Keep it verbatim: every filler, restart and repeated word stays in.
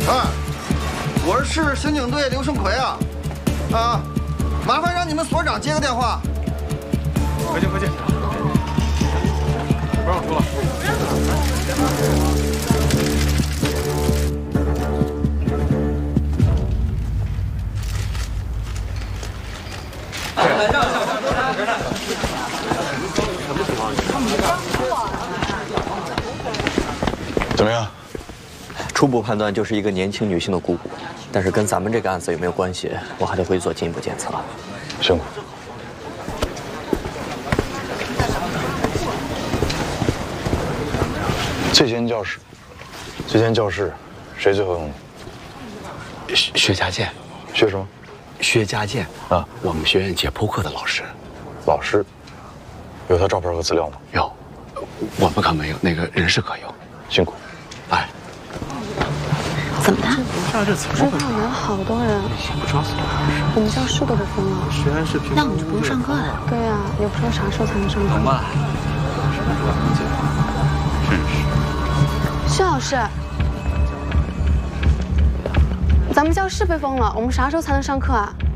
哎，我是刑警队刘胜奎啊，啊，麻烦让你们所长接个电话。 快进快进，不让出了。 怎么样？ 初步判断就是一个年轻女性的姑姑，但是跟咱们这个案子有没有关系，我还得回去做进一步检测。 辛苦。这间教室，这间教室，谁最后用的？ 薛薛家健， 薛什么？ 薛家健啊， 我们学院解剖课的老师。 老师，有他照片和资料吗？ 有，我们可没有，那个人事可有。 辛苦。 哎， 怎么了？ 下这怎么这校园好多人， 不知道怎么回事。 我们教室都被封了。 学院是平那我们就不用上课了。对呀、啊，也不知道啥时候才能上课。 好吧。 薛老师，咱们教室被封了，我们啥时候才能上课啊？